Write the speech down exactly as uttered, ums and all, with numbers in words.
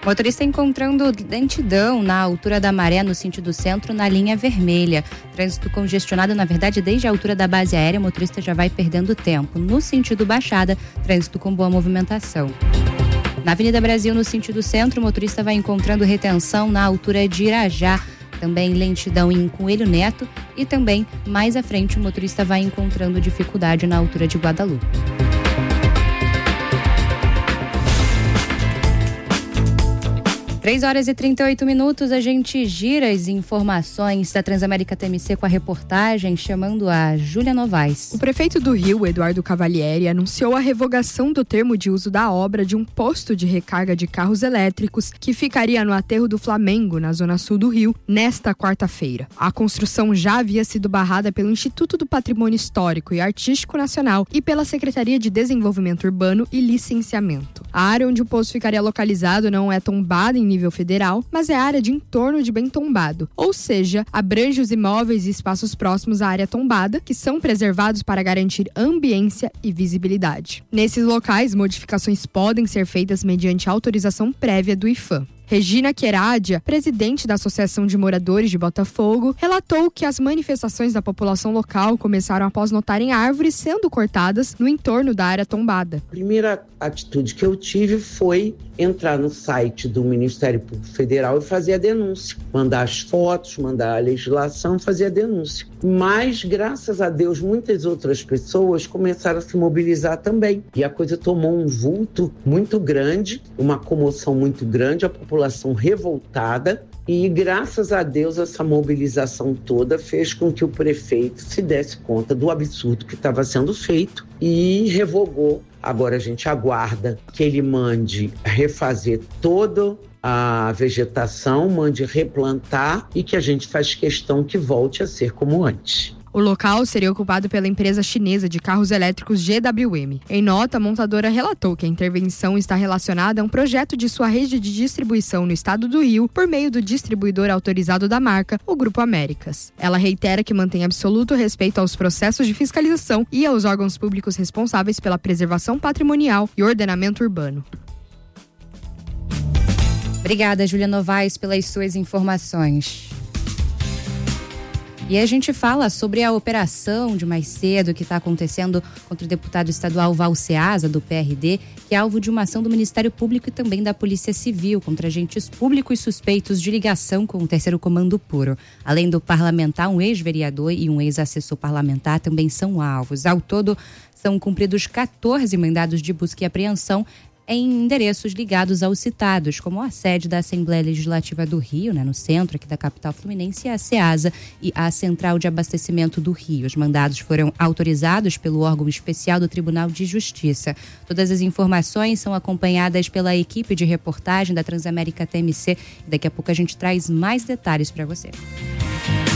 Motorista encontrando lentidão na altura da Maré, no sentido centro, na linha vermelha. Trânsito congestionado, na verdade, desde a altura da base aérea, o motorista já vai perdendo tempo. No sentido Baixada, trânsito com boa movimentação. Na Avenida Brasil, no sentido centro, o motorista vai encontrando retenção na altura de Irajá. Também lentidão em Coelho Neto e também, mais à frente, o motorista vai encontrando dificuldade na altura de Guadalupe. três horas e trinta e oito minutos, a gente gira as informações da Transamérica T M C com a reportagem, chamando a Júlia Novaes. O prefeito do Rio, Eduardo Cavalieri, anunciou a revogação do termo de uso da obra de um posto de recarga de carros elétricos que ficaria no aterro do Flamengo, na zona sul do Rio, nesta quarta-feira. A construção já havia sido barrada pelo Instituto do Patrimônio Histórico e Artístico Nacional e pela Secretaria de Desenvolvimento Urbano e Licenciamento. A área onde o posto ficaria localizado não é tombada em nível federal, mas é a área de entorno de bem tombado, ou seja, abrange os imóveis e espaços próximos à área tombada, que são preservados para garantir ambiência e visibilidade. Nesses locais, modificações podem ser feitas mediante autorização prévia do I F A M. Regina Queradia, presidente da Associação de Moradores de Botafogo, relatou que as manifestações da população local começaram após notarem árvores sendo cortadas no entorno da área tombada. A primeira atitude que eu tive foi entrar no site do Ministério Público Federal e fazer a denúncia. Mandar as fotos, mandar a legislação, fazer a denúncia. Mas, graças a Deus, muitas outras pessoas começaram a se mobilizar também. E a coisa tomou um vulto muito grande, uma comoção muito grande, a população revoltada. E, graças a Deus, essa mobilização toda fez com que o prefeito se desse conta do absurdo que estava sendo feito e revogou. Agora a gente aguarda que ele mande refazer toda a vegetação, mande replantar e que a gente faz questão que volte a ser como antes. O local seria ocupado pela empresa chinesa de carros elétricos G W M. Em nota, a montadora relatou que a intervenção está relacionada a um projeto de sua rede de distribuição no estado do Rio por meio do distribuidor autorizado da marca, o Grupo Américas. Ela reitera que mantém absoluto respeito aos processos de fiscalização e aos órgãos públicos responsáveis pela preservação patrimonial e ordenamento urbano. Obrigada, Júlia Novaes, pelas suas informações. E a gente fala sobre a operação de mais cedo que está acontecendo contra o deputado estadual Val Ceasa, do P R D, que é alvo de uma ação do Ministério Público e também da Polícia Civil contra agentes públicos suspeitos de ligação com o Terceiro Comando Puro. Além do parlamentar, um ex-vereador e um ex-assessor parlamentar também são alvos. Ao todo, são cumpridos catorze mandados de busca e apreensão em endereços ligados aos citados, como a sede da Assembleia Legislativa do Rio, né, no centro aqui da capital fluminense, a Ceasa e a Central de Abastecimento do Rio. Os mandados foram autorizados pelo órgão especial do Tribunal de Justiça. Todas as informações são acompanhadas pela equipe de reportagem da Transamérica T M C. Daqui a pouco a gente traz mais detalhes para você.